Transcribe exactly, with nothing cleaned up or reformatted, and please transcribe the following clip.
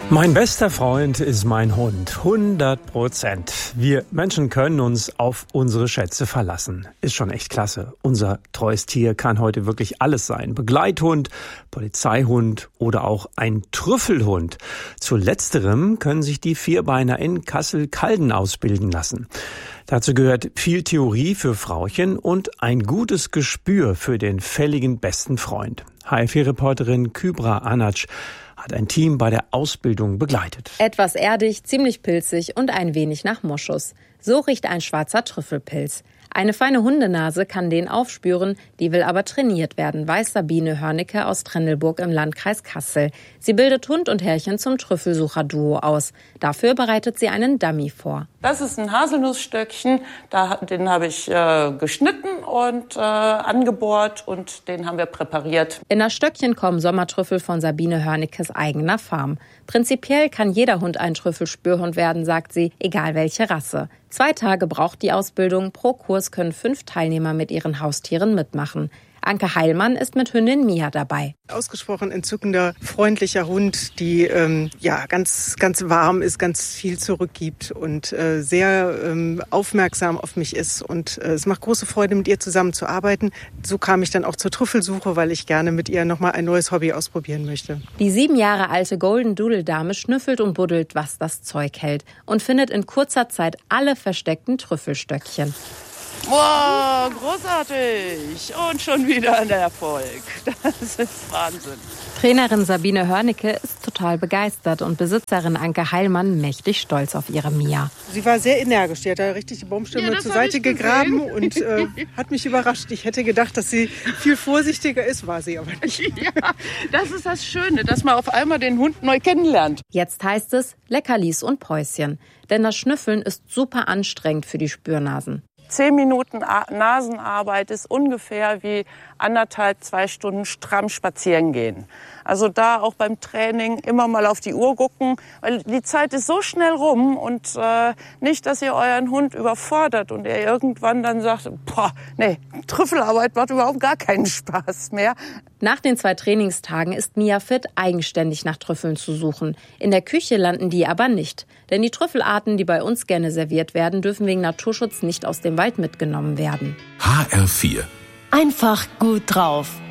Mein bester Freund ist mein Hund, hundert Prozent. Wir Menschen können uns auf unsere Schätze verlassen. Ist schon echt klasse. Unser treues Tier kann heute wirklich alles sein. Begleithund, Polizeihund oder auch ein Trüffelhund. Zu letzterem können sich die Vierbeiner in Kassel-Calden ausbilden lassen. Dazu gehört viel Theorie für Frauchen und ein gutes Gespür für den fälligen besten Freund. H F vier-Reporterin Kübra Anac hat ein Team bei der Ausbildung begleitet. Etwas erdig, ziemlich pilzig und ein wenig nach Moschus. So riecht ein schwarzer Trüffelpilz. Eine feine Hundenase kann den aufspüren, die will aber trainiert werden, weiß Sabine Hörnicke aus Trendelburg im Landkreis Kassel. Sie bildet Hund und Herrchen zum Trüffelsucher-Duo aus. Dafür bereitet sie einen Dummy vor. Das ist ein Haselnussstöckchen, da, den habe ich äh, geschnitten und äh, angebohrt und den haben wir präpariert. In das Stöckchen kommen Sommertrüffel von Sabine Hörnickes eigener Farm. Prinzipiell kann jeder Hund ein Trüffelspürhund werden, sagt sie, egal welche Rasse. Zwei Tage braucht die Ausbildung. Pro Kurs können fünf Teilnehmer mit ihren Haustieren mitmachen. Anke Heilmann ist mit Hündin Mia dabei. Ausgesprochen entzückender, freundlicher Hund, die ähm, ja ganz ganz warm ist, ganz viel zurückgibt und äh, sehr ähm, aufmerksam auf mich ist. Und äh, es macht große Freude, mit ihr zusammenzuarbeiten. So kam ich dann auch zur Trüffelsuche, weil ich gerne mit ihr nochmal ein neues Hobby ausprobieren möchte. Die sieben Jahre alte Golden Doodle Dame schnüffelt und buddelt, was das Zeug hält und findet in kurzer Zeit alle versteckten Trüffelstöckchen. Wow, großartig. Und schon wieder ein Erfolg. Das ist Wahnsinn. Trainerin Sabine Hörnicke ist total begeistert und Besitzerin Anke Heilmann mächtig stolz auf ihre Mia. Sie war sehr energisch. Die hat da richtig die Baumstämme ja, zur Seite gegraben und äh, hat mich überrascht. Ich hätte gedacht, dass sie viel vorsichtiger ist, war sie aber nicht. Ja, das ist das Schöne, dass man auf einmal den Hund neu kennenlernt. Jetzt heißt es Leckerlis und Päuschen. Denn das Schnüffeln ist super anstrengend für die Spürnasen. Zehn Minuten Nasenarbeit ist ungefähr wie anderthalb, zwei Stunden stramm spazieren gehen. Also da auch beim Training immer mal auf die Uhr gucken, weil die Zeit ist so schnell rum und äh, nicht, dass ihr euren Hund überfordert und er irgendwann dann sagt, boah, nee, Trüffelarbeit macht überhaupt gar keinen Spaß mehr. Nach den zwei Trainingstagen ist Mia fit, eigenständig nach Trüffeln zu suchen. In der Küche landen die aber nicht. Denn die Trüffelarten, die bei uns gerne serviert werden, dürfen wegen Naturschutz nicht aus dem Wald mitgenommen werden. H R vier. Einfach gut drauf.